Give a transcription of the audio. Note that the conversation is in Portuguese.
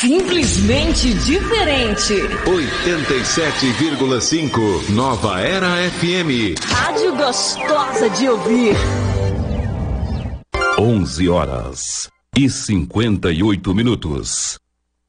Simplesmente diferente. 87,5 Nova Era FM. Rádio gostosa de ouvir. 11h58.